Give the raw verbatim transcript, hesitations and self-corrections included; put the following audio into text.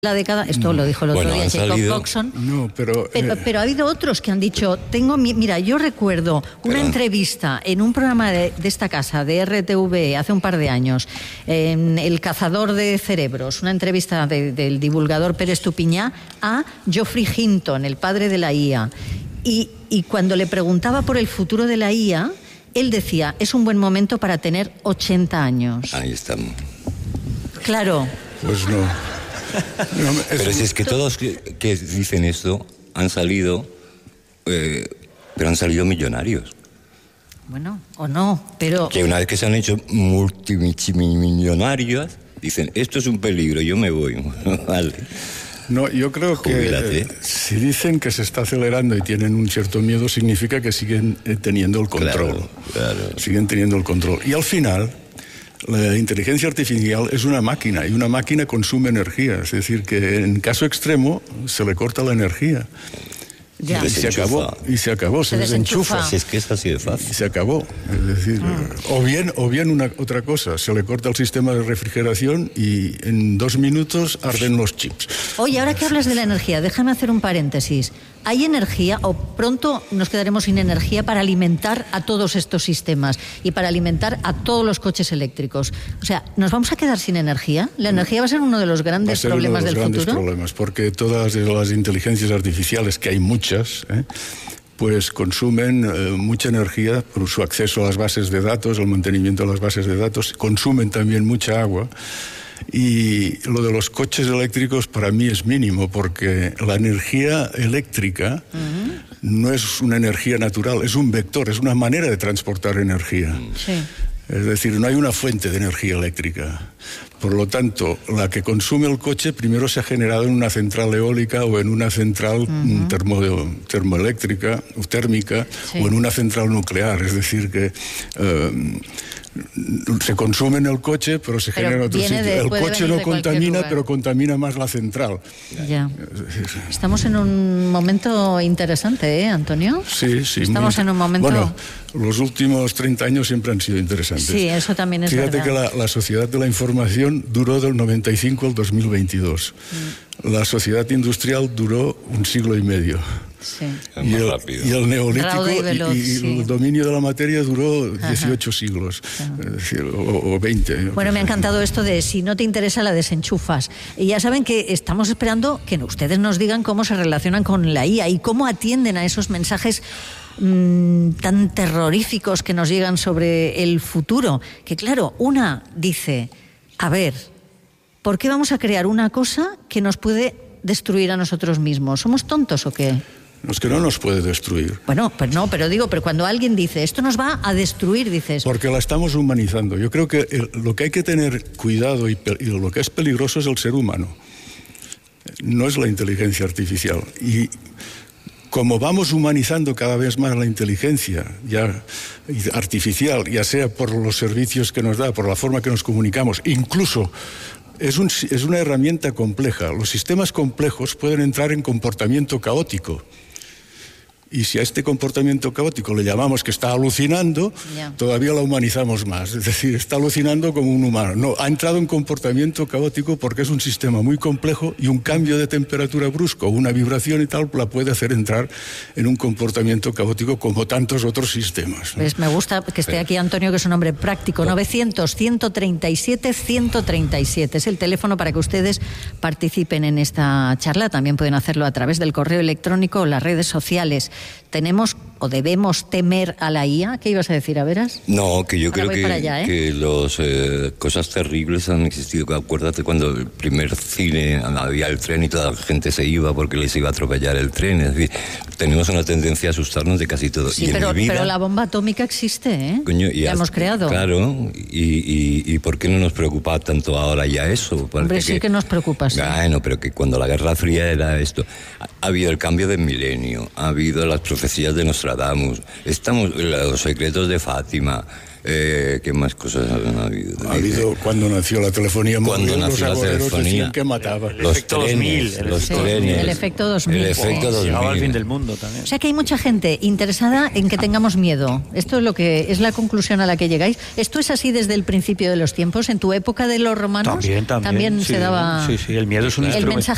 La década, esto lo dijo el otro bueno, día Jacob salido... Coxon, no, pero, pero, eh... pero ha habido otros que han dicho, tengo mi... mira, yo recuerdo una pero... entrevista en un programa de, de esta casa, de R T V, hace un par de años, en El cazador de cerebros, una entrevista de, del divulgador Pérez Tupiñá a Geoffrey Hinton, el padre de la I A, y, y cuando le preguntaba por el futuro de la I A, él decía, es un buen momento para tener ochenta años. Ahí estamos. Claro. Pues no. No, es pero si es que todos que, que dicen esto han salido, eh, pero han salido millonarios. Bueno, o no, pero... Que una vez que se han hecho multimillonarios, dicen, esto es un peligro, yo me voy. Vale. No, yo creo Jubílate. que eh, si dicen que se está acelerando y tienen un cierto miedo, significa que siguen eh, teniendo el control. Claro, claro. Siguen teniendo el control. Y al final... la inteligencia artificial es una máquina y una máquina consume energía, es decir, que en caso extremo se le corta la energía. Ya. Y se acabó, y se acabó, se, Se desenchufa. desenchufa. Si es que es así de fácil. Y se acabó. Es decir, mm. o bien, o bien una otra cosa, se le corta el sistema de refrigeración y en dos minutos arden los chips. Oye, ahora que hablas de la energía, déjame hacer un paréntesis. ¿Hay energía o pronto nos quedaremos sin energía para alimentar a todos estos sistemas y para alimentar a todos los coches eléctricos? O sea, ¿nos vamos a quedar sin energía? ¿La energía va a ser uno de los grandes va a ser problemas uno de los del grandes futuro? Problemas, porque todas las inteligencias artificiales, que hay muchas, ¿eh? pues consumen eh, mucha energía por su acceso a las bases de datos, el mantenimiento de las bases de datos, consumen también mucha agua. Y lo de los coches eléctricos para mí es mínimo, porque la energía eléctrica uh-huh. no es una energía natural, es un vector, es una manera de transportar energía. Sí. Es decir, no hay una fuente de energía eléctrica. Por lo tanto, la que consume el coche primero se ha generado en una central eólica o en una central uh-huh. termo, termoeléctrica o térmica sí. o en una central nuclear. Es decir, que... Uh, se consume en el coche, pero se pero genera en otro sitio. De, el coche no contamina, lugar. pero contamina más la central. Ya. Estamos en un momento interesante, ¿eh, Antonio? Sí, sí. Estamos muy... en un momento... Bueno, los últimos treinta años siempre han sido interesantes. Sí, eso también es Fíjate verdad. que la, la sociedad de la información duró del noventa y cinco al dos mil veintidós. Mm. La sociedad industrial duró un siglo y medio. Sí. Y, el, y el neolítico y, veloz, y, y sí. el dominio de la materia duró dieciocho Ajá. siglos, Ajá. es decir, o, o veinte. Bueno, me ha encantado esto de si no te interesa la desenchufas. Y ya saben que estamos esperando que ustedes nos digan cómo se relacionan con la I A y cómo atienden a esos mensajes mmm, tan terroríficos que nos llegan sobre el futuro. Que claro, una dice, a ver, ¿por qué vamos a crear una cosa que nos puede destruir a nosotros mismos? ¿Somos tontos o qué? Es que no nos puede destruir. Bueno, pero no, pero digo, pero cuando alguien dice, esto nos va a destruir, dices... Porque la estamos humanizando. Yo creo que el, lo que hay que tener cuidado y, y lo que es peligroso es el ser humano. No es la inteligencia artificial. Y como vamos humanizando cada vez más la inteligencia ya artificial, ya sea por los servicios que nos da, por la forma que nos comunicamos, incluso... Es, un, es una herramienta compleja. Los sistemas complejos pueden entrar en comportamiento caótico. Y si a este comportamiento caótico le llamamos que está alucinando, yeah. todavía la humanizamos más. Es decir, está alucinando como un humano. No, ha entrado en comportamiento caótico porque es un sistema muy complejo y un cambio de temperatura brusco, una vibración y tal, la puede hacer entrar en un comportamiento caótico como tantos otros sistemas, ¿no? Pues me gusta que esté aquí Antonio, que es un hombre práctico. novecientos, ciento treinta y siete, ciento treinta y siete es el teléfono para que ustedes participen en esta charla. También pueden hacerlo a través del correo electrónico o las redes sociales. ¿Tenemos o debemos temer a la I A? ¿Qué ibas a decir, Averas? No, que yo Ahora creo que, allá, ¿eh? que las eh, cosas terribles han existido. Acuérdate cuando el primer cine había el tren y toda la gente se iba porque les iba a atropellar el tren. Es decir, tenemos una tendencia a asustarnos de casi todo. Sí, y pero, en mi vida, pero la bomba atómica existe, ¿eh? Coño, y la hasta, hemos creado. Claro, y, y, y ¿por qué no nos preocupa tanto ahora ya eso? Porque Hombre, sí que, que nos preocupa, sí. Bueno, pero que cuando la Guerra Fría era esto. Ha, ha habido el cambio del milenio, ha habido las profecías de Nostradamus, estamos, los secretos de Fátima. Eh, ¿Qué más cosas han habido? Ha habido cuando nació la telefonía móvil, cuando nació los la telefonía que mataba. El, el los efecto trenes, dos mil, el los efecto, trenes, el efecto dos mil. El efecto sí. dos mil. Llegaba al fin del mundo también. O sea que hay mucha gente interesada en que tengamos miedo. Esto es lo que es la conclusión a la que llegáis. ¿Esto es así desde el principio de los tiempos? ¿En tu época de los romanos? También, también. También sí, se daba... Sí, sí, el miedo es un el instrumento. mensaje